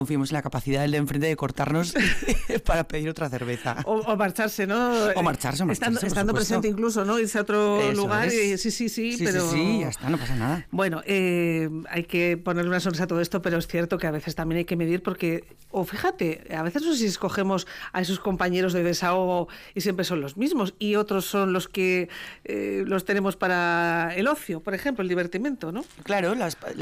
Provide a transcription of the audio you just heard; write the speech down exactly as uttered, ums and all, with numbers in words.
confiemos en la capacidad del de enfrente de cortarnos para pedir otra cerveza. O, o marcharse, ¿no? O marcharse, o marcharse, Estando, por estando presente incluso, ¿no? Irse a otro Eso lugar. es. Y, sí, sí, sí, sí, pero... Sí, sí, ya está, no pasa nada. Bueno, eh, hay que ponerle una sonrisa a todo esto, pero es cierto que a veces también hay que medir porque, o fíjate, a veces no sé si escogemos a esos compañeros de desahogo y siempre son los mismos, y otros son los que eh, los tenemos para el ocio, por ejemplo, el divertimento, ¿no? Claro, las...